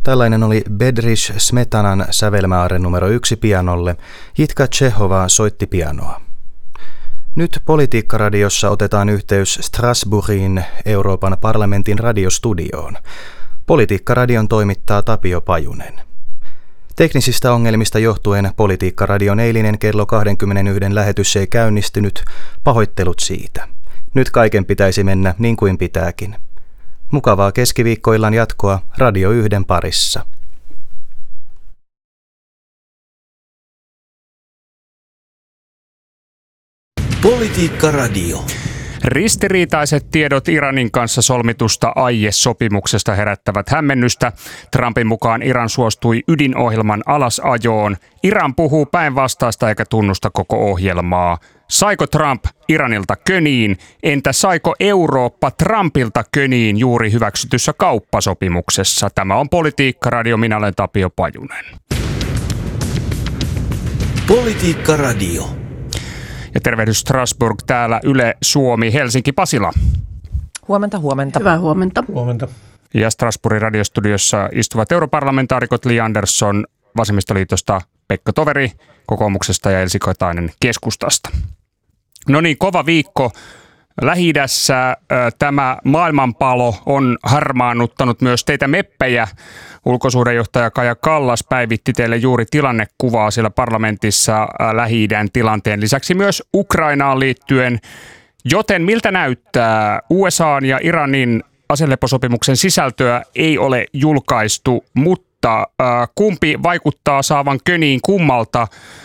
Tällainen oli Bedřich Smetanan sävelmäare numero 1 pianolle. Jitka Čechová soitti pianoa. Nyt Politiikka-radiossa otetaan yhteys Strasbourgiin, Euroopan parlamentin radiostudioon. Politiikka-radion toimittaa Tapio Pajunen. Teknisistä ongelmista johtuen Politiikka-radion eilinen kello 21 lähetys ei käynnistynyt. Pahoittelut siitä. Nyt kaiken pitäisi mennä niin kuin pitääkin. Mukavaa keskiviikkoillan jatkoa Radio 1 parissa. Politiikka-radio. Ristiriitaiset tiedot Iranin kanssa solmitusta aiesopimuksesta herättävät hämmennystä. Trumpin mukaan Iran suostui ydinohjelman alasajoon. Iran puhuu päinvastaista eikä tunnusta koko ohjelmaa. Saiko Trump Iranilta köniin? Entä saiko Eurooppa Trumpilta köniin juuri hyväksytyssä kauppasopimuksessa? Tämä on Politiikka-radio. Minä olen Tapio Pajunen. Politiikka-radio. Ja tervehdys Strasbourg, täällä Yle Suomi, Helsinki, Pasila. Huomenta, huomenta. Hyvää huomenta. Huomenta. Ja Strasbourgin radiostudiossa istuvat europarlamentaarikot Li Andersson Vasemmistoliitosta, Pekka Toveri kokoomuksesta ja Elsi Katainen keskustasta. No niin, kova viikko. Lähi-idässä tämä maailmanpalo on harmaannuttanut myös teitä meppejä. Ulkosuhdejohtaja Kaja Kallas päivitti teille juuri tilannekuvaa siellä parlamentissa Lähi-idän tilanteen lisäksi myös Ukrainaan liittyen. Joten miltä näyttää? USA:n ja Iranin aseleposopimuksen sisältöä ei ole julkaistu, mutta kumpi vaikuttaa saavan köniin kummalta?